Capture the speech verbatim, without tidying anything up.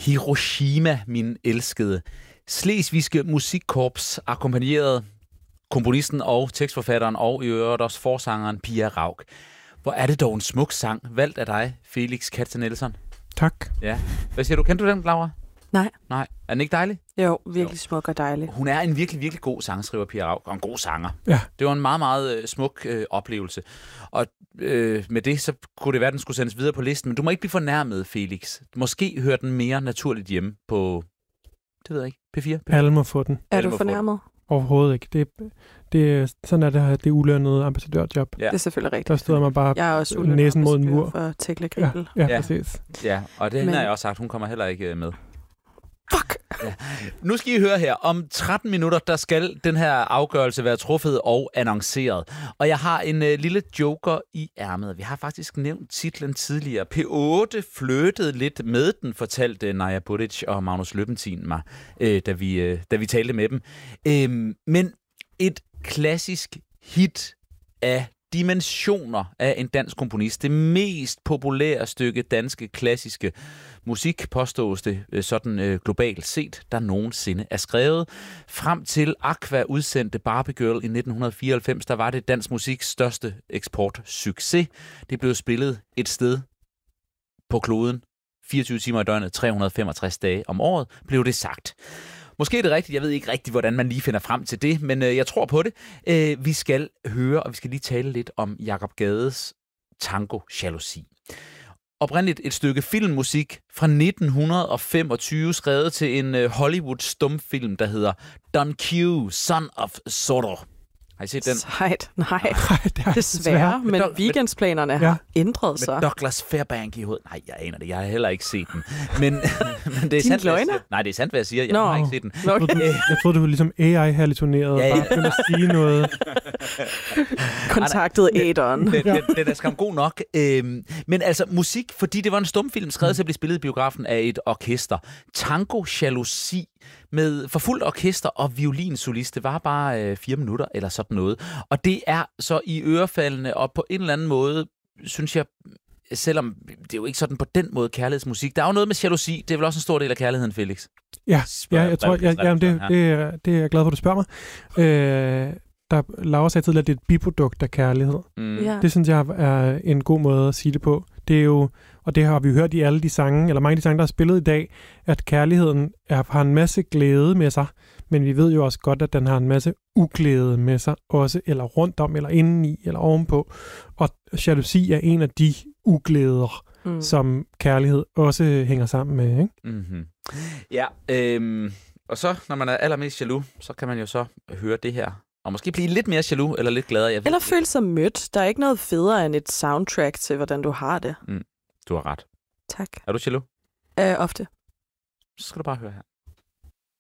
Hiroshima, min elskede. Slesvigske Musikkorps akkompagnerede komponisten og tekstforfatteren og i øvrigt også forsangeren Pia Rauk. Hvor er det dog en smuk sang, valgt af dig, Felix Katze Nielsen. Tak. Ja. Hvad siger du? Kender du den, Laura? Nej. Nej. Er den ikke dejlig? Jo, virkelig smuk og dejlig. Hun er en virkelig, virkelig god sangskriver, Pia Rauk, og en god sanger. Ja. Det var en meget, meget øh, smuk øh, oplevelse. Og øh, med det, så kunne det være, at den skulle sendes videre på listen. Men du må ikke blive fornærmet, Felix. Måske hører den mere naturligt hjemme på, det ved jeg ikke, P fire? P fire? Alle må få den. Er du fornærmet? Overhovedet ikke. Det, det, sådan er det her, det ulønnede ambassadørjob. Ja. Det er selvfølgelig rigtigt. Der stod man bare jeg er også næsen mod en mur. For Tekla Gribel. Ja, ja, ja, præcis. Ja, og det har Men... jeg også sagt, hun kommer heller ikke med. Fuck! Ja. Nu skal I høre her. Om tretten minutter, der skal den her afgørelse være truffet og annonceret. Og jeg har en øh, lille joker i ærmet. Vi har faktisk nævnt titlen tidligere. P otte flirtede lidt med den, fortalte Naja Budic og Magnus Løbentin mig, øh, da, vi, øh, da vi talte med dem. Øh, men et klassisk hit af dimensioner af en dansk komponist. Det mest populære stykke danske klassiske musik, påstås det sådan øh, globalt set, der nogensinde er skrevet. Frem til Aqua udsendte Barbie Girl i nitten fireoghalvfems, der var det dansk musiks største eksportsucces. Det blev spillet et sted på kloden, fireogtyve timer i døgnet, tre hundrede og femogtres dage om året, blev det sagt. Måske er det rigtigt. Jeg ved ikke rigtigt, hvordan man lige finder frem til det, men øh, jeg tror på det. Øh, vi skal høre, og vi skal lige tale lidt om Jakob Gades Tango Jalousi. Oprindeligt et stykke filmmusik fra nitten femogtyve, skrevet til en øh, Hollywood-stumfilm, der hedder Don Q, Son of Zorro. Har I set den? Sejt. Nej, Nej, det er desværre. Men Med Doug- weekendsplanerne Ja. har ændret sig. Med Douglas Fairbank i hovedet. Nej, jeg aner det. Jeg har heller ikke set den. Men, men det er Din sandt, hvad jeg løgner? siger. Nej, det er sandt, hvad jeg siger. Jeg Nå. har ikke set den. Jeg troede, du, jeg troede, du var ligesom A I-hallucineret Ja, og ja. bare begyndte at sige noget. Kontaktet Adon. Den, den, den er skam god nok. Øhm, men altså musik, fordi det var en stumfilm, skrevet til at blive spillet i biografen af et orkester. Tango Jalousi med for fuldt orkester og violinsolist. Det var bare øh, fire minutter eller sådan noget. Og det er så i ørefaldene, og på en eller anden måde, synes jeg, selvom det er jo ikke sådan på den måde kærlighedsmusik. Der er jo noget med jalousi. Det er vel også en stor del af kærligheden, Felix? Ja, Spørger ja jeg tror, brev- ja, ja, det, her. det, er, det er jeg glad for, at du spørger mig. Øh, der, Laura sagde tidligere, at det er et biprodukt af kærlighed. Mm. Ja. Det synes jeg er en god måde at sige det på. Det er jo, og det har vi hørt i alle de sange, eller mange af de sange, der er spillet i dag, at kærligheden er, har en masse glæde med sig, men vi ved jo også godt, at den har en masse uglæde med sig også, eller rundt om, eller indeni, eller ovenpå. Og jalousi er en af de uglæder, mm. som kærlighed også hænger sammen med, ikke? Mm-hmm. Ja, øhm, og så, når man er allermest jaloux, så kan man jo så høre det her. Og måske blive lidt mere jaloux, eller lidt gladere. Jeg ved Eller ikke. føle sig mødt. Der er ikke noget federe end et soundtrack til, hvordan du har det. Mm, du har ret. Tak. Er du jaloux? Uh, ofte. Så skal du bare høre her.